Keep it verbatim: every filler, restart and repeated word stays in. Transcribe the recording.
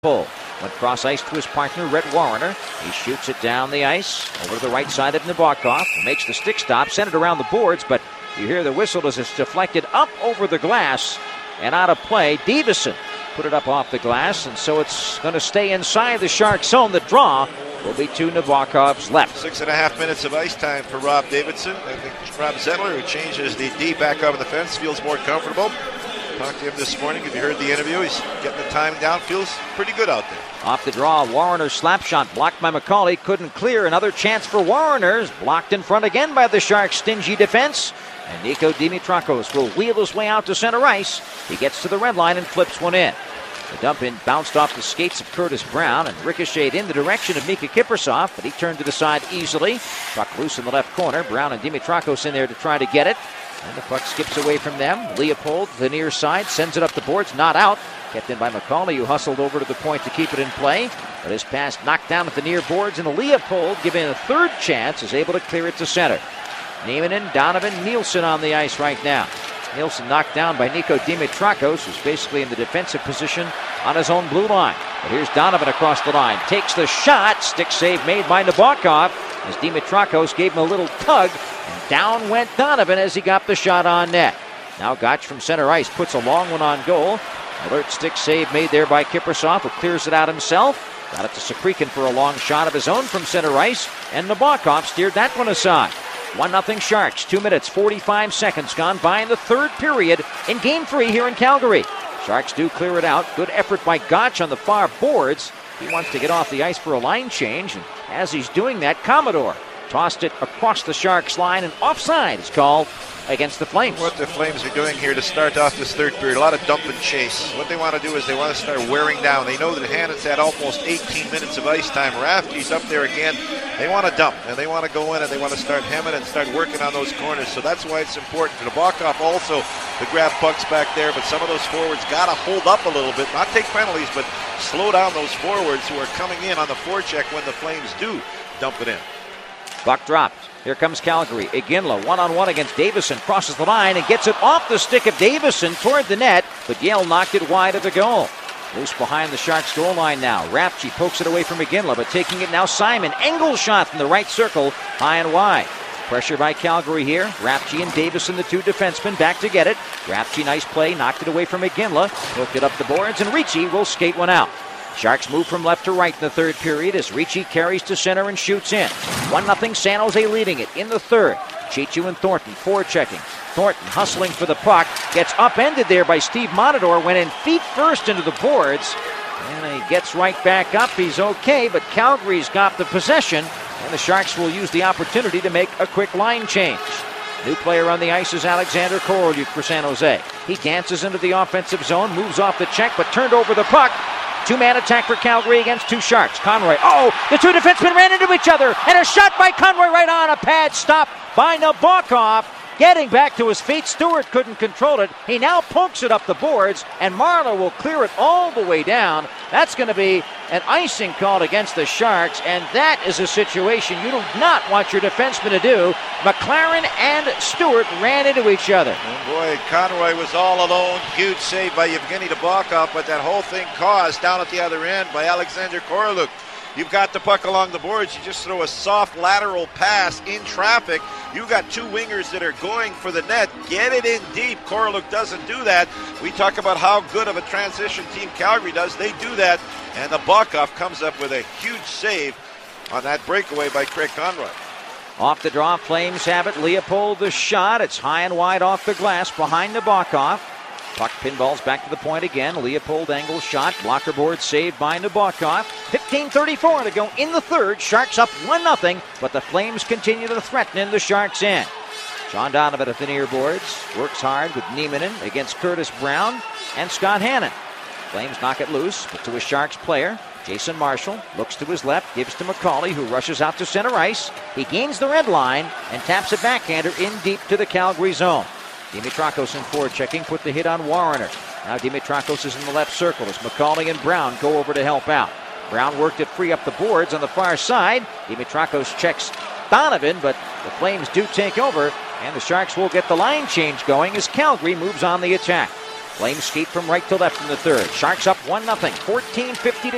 Pull. Went cross ice to his partner, Rhett Warrener. He shoots it down the ice over to the right side of Nabokov. Makes the stick stop, sent it around the boards, but you hear the whistle as it's deflected up over the glass and out of play. Davison put it up off the glass, and so it's going to stay inside the Sharks zone. The draw will be to Nabokov's left. Six and a half minutes of ice time for Rob Davidson. I think Rob Zettler, who changes the D back up on the fence, feels more comfortable. Talked to him this morning. If you heard the interview, he's getting the time down. Feels pretty good out there. Off the draw, Warrener's slap shot blocked by McCauley. Couldn't clear. Another chance for Warrener's. Blocked in front again by the Sharks' stingy defense. And Nico Dimitrakos will wheel his way out to center ice. He gets to the red line and flips one in. The dump in bounced off the skates of Curtis Brown and ricocheted in the direction of Mika Kiprusoff, but he turned to the side easily. Puck loose in the left corner. Brown and Dimitrakos in there to try to get it. And the puck skips away from them. Leopold, the near side, sends it up the boards, not out. Kept in by McCauley, who hustled over to the point to keep it in play. But his pass knocked down at the near boards, and Leopold, given a third chance, is able to clear it to center. Nieminen, Donovan, Nielsen on the ice right now. Nielsen knocked down by Nico Dimitrakos, who's basically in the defensive position on his own blue line. But here's Donovan across the line. Takes the shot. Stick save made by Nabokov as Dimitrakos gave him a little tug. And down went Donovan as he got the shot on net. Now Gotch from center ice puts a long one on goal. Alert stick save made there by Kiprusoff, who clears it out himself. Got it to Sakrikin for a long shot of his own from center ice. And Nabokov steered that one aside. one nothing Sharks. Two minutes, forty-five seconds gone by in the third period in Game three here in Calgary. Sharks do clear it out. Good effort by Gotch on the far boards. He wants to get off the ice for a line change. And as he's doing that, Commodore tossed it across the Sharks line, and offside is called against the Flames. What the Flames are doing here to start off this third period, a lot of dump and chase. What they want to do is they want to start wearing down. They know that Hannon's had almost eighteen minutes of ice time. Rafty's up there again. They want to dump, and they want to go in, and they want to start hemming and start working on those corners. So that's why it's important for Nabokov also to grab pucks back there, but some of those forwards got to hold up a little bit, not take penalties, but slow down those forwards who are coming in on the forecheck when the Flames do dump it in. Buck dropped. Here comes Calgary. Iginla one-on-one against Davison. Crosses the line and gets it off the stick of Davison toward the net, but Yale knocked it wide of the goal. Loose behind the Sharks goal line now. Rapchi pokes it away from Iginla, but taking it now Simon. Engel shot from the right circle, high and wide. Pressure by Calgary here. Rapchi and Davison, the two defensemen, back to get it. Rapchi, nice play, knocked it away from Iginla. Hooked it up the boards, and Ricci will skate one out. Sharks move from left to right in the third period as Ricci carries to center and shoots in. one nothing San Jose leading it in the third. Chichu and Thornton forechecking. Thornton hustling for the puck. Gets upended there by Steve Montador. Went in feet first into the boards. And he gets right back up. He's okay, but Calgary's got the possession. And the Sharks will use the opportunity to make a quick line change. New player on the ice is Alexander Korolyuk for San Jose. He dances into the offensive zone, moves off the check, but turned over the puck. Two-man attack for Calgary against two Sharks. Conroy, oh, the two defensemen ran into each other, and a shot by Conroy right on a pad stop by Nabokov. Getting back to his feet, Stewart couldn't control it. He now pokes it up the boards, and Marleau will clear it all the way down. That's going to be an icing called against the Sharks, and that is a situation you do not want your defenseman to do. McLaren and Stewart ran into each other. And boy, Conroy was all alone. Huge save by Evgeny Nabokov, but that whole thing caused down at the other end by Alexander Korolyuk. You've got the puck along the boards. You just throw a soft lateral pass in traffic. You've got two wingers that are going for the net. Get it in deep. Korolyuk doesn't do that. We talk about how good of a transition team Calgary does. They do that. And Nabokov comes up with a huge save on that breakaway by Craig Conroy. Off the draw, Flames have it. Leopold the shot. It's high and wide off the glass behind Nabokov. Puck pinballs back to the point again. Leopold Engel shot. Blocker board saved by Nabokov. fifteen thirty-four to go in the third. Sharks up one nothing, but the Flames continue to threaten in the Sharks' end. John Donovan at the near boards. Works hard with Nieminen against Curtis Brown and Scott Hannon. Flames knock it loose, but to a Sharks player. Jason Marshall looks to his left, gives to McCauley, who rushes out to center ice. He gains the red line and taps a backhander in deep to the Calgary zone. Dimitrakos in forechecking, put the hit on Warrener. Now Dimitrakos is in the left circle as McCauley and Brown go over to help out. Brown worked it free up the boards on the far side. Dimitrakos checks Donovan, but the Flames do take over, and the Sharks will get the line change going as Calgary moves on the attack. Flames skate from right to left in the third. Sharks up one nothing, fourteen fifty to